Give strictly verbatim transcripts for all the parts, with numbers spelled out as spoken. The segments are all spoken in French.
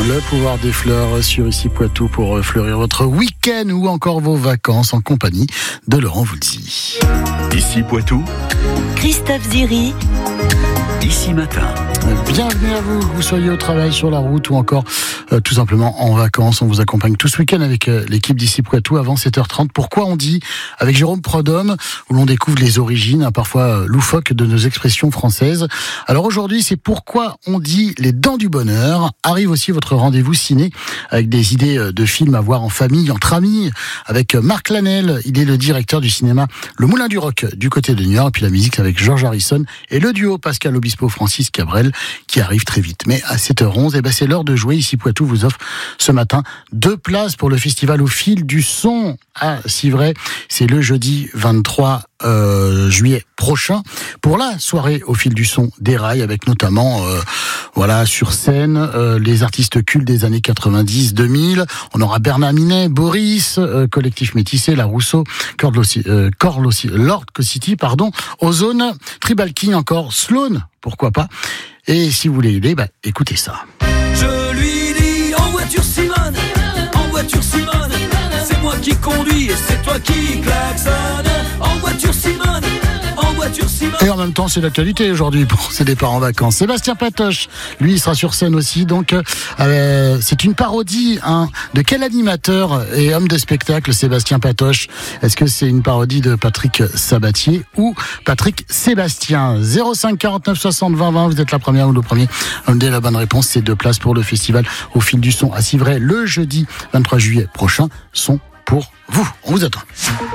Le pouvoir des fleurs sur Ici Poitou pour fleurir votre week-end ou encore vos vacances en compagnie de Laurent Voulzy. Ici Poitou, Christophe Ziri. Ici Matin. Bienvenue à vous, que vous soyez au travail, sur la route ou encore euh, tout simplement en vacances. On vous accompagne tout ce week-end avec euh, l'équipe d'Ici Poitou avant sept heures trente. Pourquoi on dit, avec Jérôme Prodhomme, où l'on découvre les origines, hein, parfois euh, loufoques, de nos expressions françaises. Alors aujourd'hui, c'est pourquoi on dit les dents du bonheur. Arrive aussi votre rendez-vous ciné avec des idées euh, de films à voir en famille, entre amis, avec euh, Marc Lanel. Il est le directeur du cinéma Le Moulin du Rock du côté de Niort. Et puis la musique c'est avec George Harrison et le duo Pascal Obispo-Francis Cabrel qui arrive très vite. Mais à sept heures onze, eh ben c'est l'heure de jouer. Ici Poitou vous offre ce matin deux places pour le festival Au Fil du Son à Civray. C'est le jeudi vingt-trois euh, juillet prochain pour la soirée Au Fil du Son des Rails, avec notamment euh, voilà sur scène euh, les artistes cultes des années quatre-vingt-dix deux mille. On aura Bernard Minet, Boris, euh, Collectif Métissé, La Rousseau, Corlossi, euh, Corlossi, Lord City, pardon, Ozone, Tribal King, encore Sloan, pourquoi pas. Et si vous voulez aider, bah, écoutez ça. Je lui dis en voiture Simone, en voiture Simone, c'est moi qui conduis et c'est toi qui klaxonne. En voiture Simone, en voiture Simone. Et en même temps, c'est l'actualité aujourd'hui pour ses départs en vacances. Sébastien Patoche, lui, il sera sur scène aussi. Donc, euh, c'est une parodie hein, de quel animateur et homme de spectacle, Sébastien Patoche? Est-ce que c'est une parodie de Patrick Sabatier ou Patrick Sébastien? Zéro cinq quarante-neuf soixante vingt vingt, vous êtes la première ou le premier à me donner la bonne réponse. C'est deux places pour le festival Au Fil du Son à Civray le jeudi vingt-trois juillet prochain sont pour vous. On vous attend.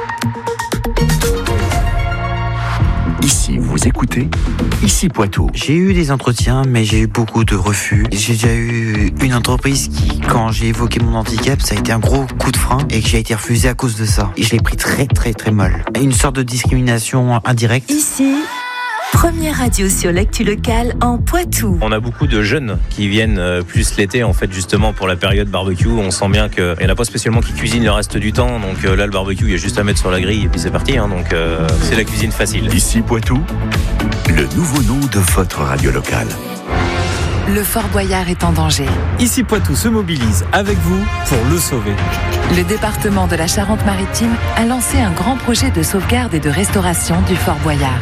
Ici vous écoutez, Ici Poitou. J'ai eu des entretiens, mais j'ai eu beaucoup de refus. J'ai déjà eu une entreprise qui, quand j'ai évoqué mon handicap, ça a été un gros coup de frein et que j'ai été refusé à cause de ça. Et je l'ai pris très très très mal. Une sorte de discrimination indirecte. Ici, première radio sur l'actu locale en Poitou. On a beaucoup de jeunes qui viennent plus l'été, en fait, justement pour la période barbecue. On sent bien qu'il n'y en a pas spécialement qui cuisinent le reste du temps. Donc là, le barbecue, il y a juste à mettre sur la grille et puis c'est parti. Hein, donc euh, c'est la cuisine facile. Ici Poitou, le nouveau nom de votre radio locale. Le Fort Boyard est en danger. Ici Poitou se mobilise avec vous pour le sauver. Le département de la Charente-Maritime a lancé un grand projet de sauvegarde et de restauration du Fort Boyard.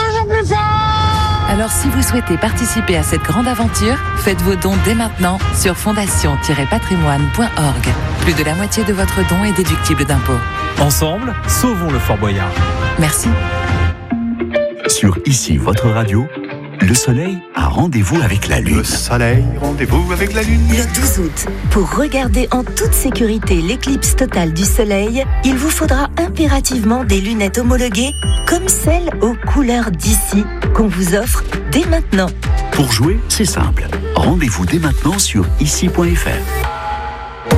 Alors si vous souhaitez participer à cette grande aventure, faites vos dons dès maintenant sur fondation tiret patrimoine point org. Plus de la moitié de votre don est déductible d'impôts. Ensemble, sauvons le Fort Boyard. Merci. Sur Ici votre radio, le soleil a rendez-vous avec la lune. Le soleil, rendez-vous avec la lune. Le douze août, pour regarder en toute sécurité l'éclipse totale du soleil, il vous faudra impérativement des lunettes homologuées comme celles aux couleurs d'ici qu'on vous offre dès maintenant. Pour jouer, c'est simple. Rendez-vous dès maintenant sur ici point f r.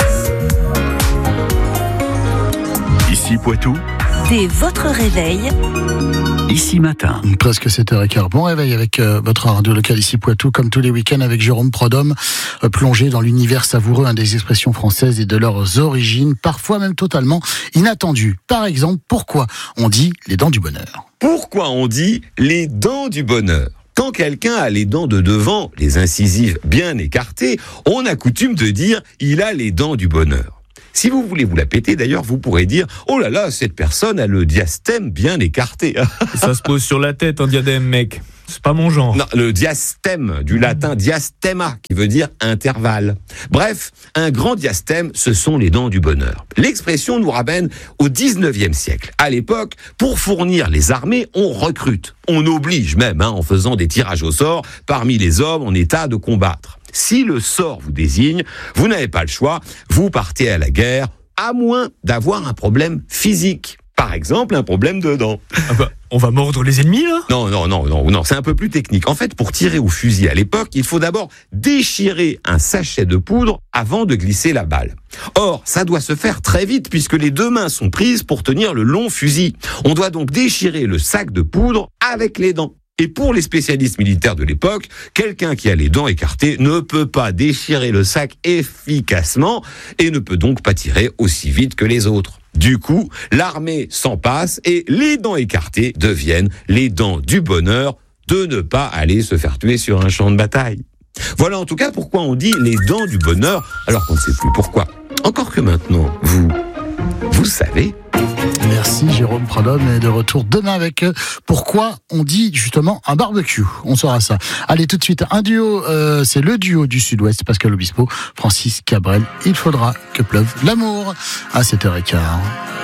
Ici Poitou, Dès votre réveil, Ici Matin. Presque sept heures quinze. Bon réveil avec euh, votre radio locale Ici Poitou, comme tous les week-ends avec Jérôme Prodhomme, euh, plongé dans l'univers savoureux hein, des expressions françaises et de leurs origines, parfois même totalement inattendues. Par exemple, pourquoi on dit les dents du bonheur? Pourquoi on dit les dents du bonheur? Quand quelqu'un a les dents de devant, les incisives bien écartées, on a coutume de dire il a les dents du bonheur. Si vous voulez vous la péter, d'ailleurs, vous pourrez dire « Oh là là, cette personne a le diastème bien écarté. » Ça se pose sur la tête, un diadème, mec. C'est pas mon genre. Non, le diastème, du latin diastema, qui veut dire intervalle. Bref, un grand diastème, ce sont les dents du bonheur. L'expression nous ramène au dix-neuvième siècle. À l'époque, pour fournir les armées, on recrute. On oblige même, hein, en faisant des tirages au sort, parmi les hommes en état de combattre. Si le sort vous désigne, vous n'avez pas le choix, vous partez à la guerre, à moins d'avoir un problème physique. Par exemple, un problème de dents. Ah bah, on va mordre les ennemis, là ? Non, non, non, non, non, c'est un peu plus technique. En fait, pour tirer au fusil à l'époque, il faut d'abord déchirer un sachet de poudre avant de glisser la balle. Or, ça doit se faire très vite puisque les deux mains sont prises pour tenir le long fusil. On doit donc déchirer le sac de poudre avec les dents. Et pour les spécialistes militaires de l'époque, quelqu'un qui a les dents écartées ne peut pas déchirer le sac efficacement et ne peut donc pas tirer aussi vite que les autres. Du coup, l'armée s'en passe et les dents écartées deviennent les dents du bonheur de ne pas aller se faire tuer sur un champ de bataille. Voilà en tout cas pourquoi on dit les dents du bonheur, alors qu'on ne sait plus pourquoi. Encore que maintenant, vous, vous savez. Merci Jérôme Pradhomme, et de retour demain avec euh, pourquoi on dit justement un barbecue. On saura ça. Allez, tout de suite, un duo, euh, c'est le duo du Sud-Ouest, Pascal Obispo, Francis Cabrel. Il faudra que pleuve l'amour à sept heures quinze.